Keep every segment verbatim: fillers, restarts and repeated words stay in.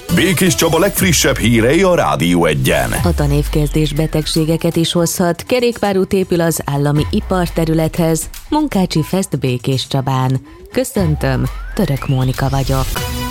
Békés Csaba legfrissebb hírei a Rádió Egyen. A tanévkezdés betegségeket is hozhat. Kerékpárút épül az állami iparterülethez. Munkácsi Fest Békés Csabán. Köszöntöm, Török Mónika vagyok.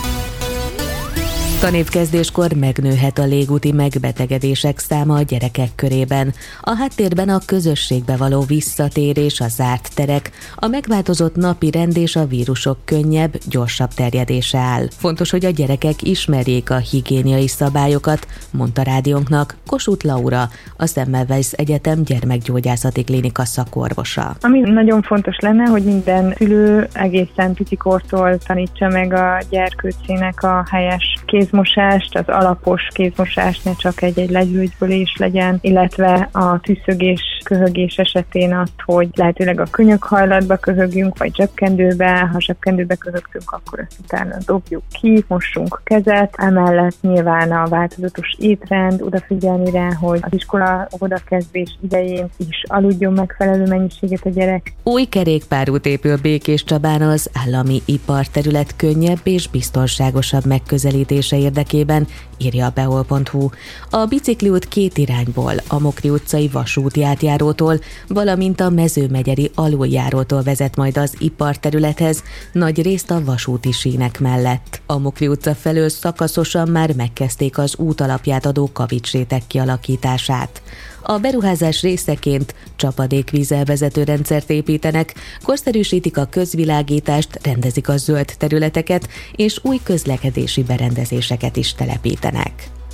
Tanévkezdéskor megnőhet a légúti megbetegedések száma a gyerekek körében. A háttérben a közösségbe való visszatérés, a zárt terek, a megváltozott napi rend és a vírusok könnyebb, gyorsabb terjedése áll. Fontos, hogy a gyerekek ismerjék a higiéniai szabályokat, mondta rádiónknak Kossuth Laura, a Semmelweis Egyetem gyermekgyógyászati klinika szakorvosa. Ami nagyon fontos lenne, hogy minden szülő egészen picikortól tanítsa meg a gyerkőcének a helyes kézmosást, az alapos kézmosást, ne csak egy-egy legyűjtbölés legyen, illetve a tüszögés, köhögés esetén azt, hogy lehetőleg a könyökhajlatba köhögjünk, vagy zsebkendőbe, ha zsebkendőbe köhögtünk, akkor ezt utána dobjuk ki, mossunk kezet, emellett nyilván a változatos étrend, odafigyelni rá, hogy az iskola odakezdés idején is aludjon megfelelő mennyiséget a gyerek. Új kerékpárút épül Békés Csabán az állami iparterület könnyebb és biztonságosabb megközelítése érdekében, írja a beol pont hu. A bicikliút két irányból, a Mokri utcai vasúti átjárótól, valamint a Mezőmegyeri aluljárótól vezet majd az iparterülethez, nagy részt a vasúti sínek mellett. A Mokri utca felől szakaszosan már megkezdték az útalapját adó kavicsréteg kialakítását. A beruházás részeként csapadékvízelvezető rendszert építenek, korszerűsítik a közvilágítást, rendezik a zöld területeket, és új közlekedési berendezéseket is telepítenek.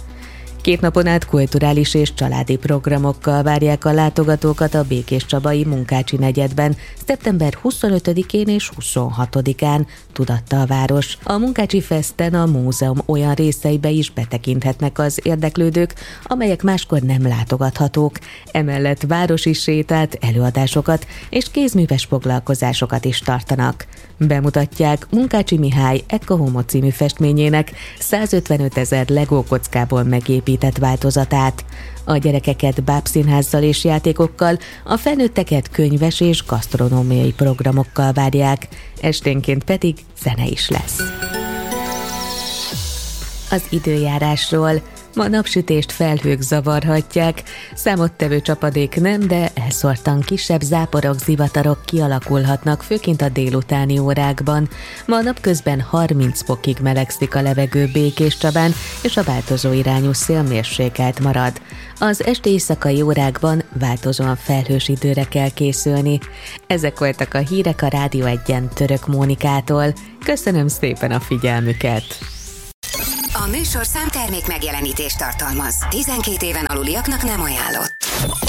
Két napon át kulturális és családi programokkal várják a látogatókat a békéscsabai Munkácsi negyedben szeptember huszonötödikén és huszonhatodikán, tudatta a város. A Munkácsi Festen a múzeum olyan részeibe is betekinthetnek az érdeklődők, amelyek máskor nem látogathatók. Emellett városi sétát, előadásokat és kézműves foglalkozásokat is tartanak. Bemutatják Munkácsi Mihály Ekka Homo című festményének százötvenöt ezer Lego kockából megépített változatát. A gyerekeket bábszínházzal és játékokkal, a felnőtteket könyves és gasztronómiai programokkal várják, esténként pedig zene is lesz. Az időjárásról. Ma napsütést felhők zavarhatják, számottevő csapadék nem, de elszórtan kisebb záporok, zivatarok kialakulhatnak, főként a délutáni órákban. Ma napközben harminc fokig melegszik a levegő Békés Csabán, és a változó irányú szél mérsékelt marad. Az esti éjszakai órákban változóan felhős időre kell készülni. Ezek voltak a hírek a Rádió Egyen Török Mónikától. Köszönöm szépen a figyelmüket! A műsorszám termék megjelenítést tartalmaz. tizenkét éven aluliaknak nem ajánlott.